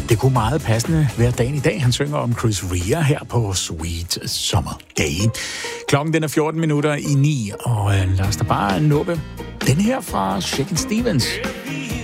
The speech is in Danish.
Det kunne meget passende være dagen i dag. Han synger om Chris Rea her på Sweet Summer Day. Klokken den er 14 minutter i 9, og lad os da bare nuppe den her fra Shakin' Stevens.